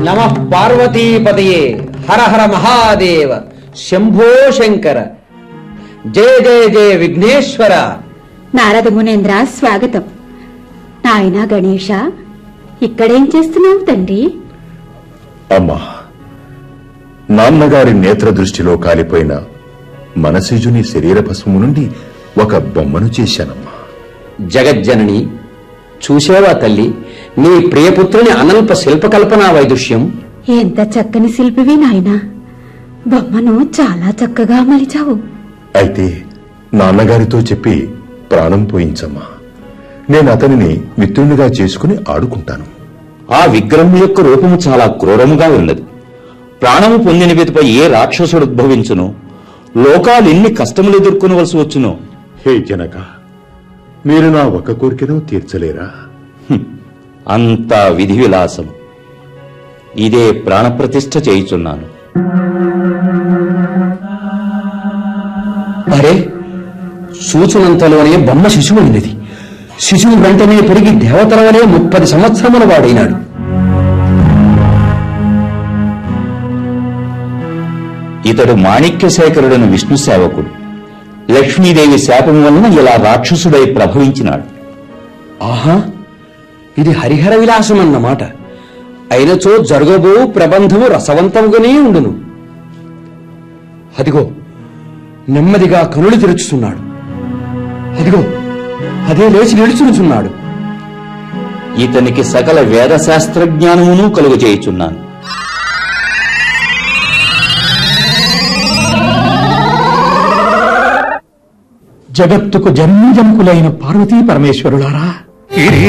నమః పార్వతీపతయే హర హర మహాదేవ శంభో శంకర జయ జయ జయ విఘ్నేశ్వర. నారద మునేంద్ర స్వాగతం. నాయనా గణేశ, ఇక్కడేం చేస్తున్నావు తండ్రి? అమ్మా, నాన్నగారి నేత్ర దృష్టిలో కాలిపోయిన మనసిజుని శరీర భస్మము నుండి ఒక బొమ్మను చేశానమ్మా. జగజ్జనని, చూసావా తల్లి నీ ప్రియపుత్రుని అనంత శిల్పకల్పనా వైదుష్యం? ఎంత చక్కని శిల్పివి నాయనా, బొమ్మను చాలా చక్కగా మలిచావు. అయితే నాన్నగారితో చెప్పి ప్రాణం పోయించమ్మా. నేను అతనిని మిత్రునిగా చేసుకుని ఆడుకుంటాను. ఆ విగ్రహం యొక్క రూపము చాలా క్రూరముగా ఉన్నది. ప్రాణము పొందిన విధపై ఏ రాక్షసుడు ఉద్భవించును, లోకాలు ఎన్ని కష్టములు ఎదుర్కొనవలసి వచ్చునో. హే జనక, మీరు నా ఒక కోరికను తీర్చలేరా? అంతా విధి విలాసం. ఇదే ప్రాణప్రతిష్ఠ చేయుచున్నాను. అరే, సూచనంతలోనే బొమ్మ శిశువైనది. శిశువు వెంటనే పెరిగి దేవతల వలె 30 సంవత్సరముల వాడైనాడు. ఇతడు మాణిక్యశేఖరుడను విష్ణు సేవకుడు. లక్ష్మీదేవి శాపం వలన ఇలా రాక్షసుడై ప్రభవించినాడు. ఆహా, ఇది హరిహర విలాసమన్నమాట. అయినచో జరగబో ప్రబంధము రసవంతముగానే ఉండును. అదిగో నెమ్మదిగా కనులు తెరుచుతున్నాడు. అదిగో అదే లేచి నిలుచునుచున్నాడు. ఇతనికి సకల వేద శాస్త్రజ్ఞానమును కలుగజేయుచున్నాను. జగత్తుకు జన్మజంకులైన పార్వతీ పరమేశ్వరులారా,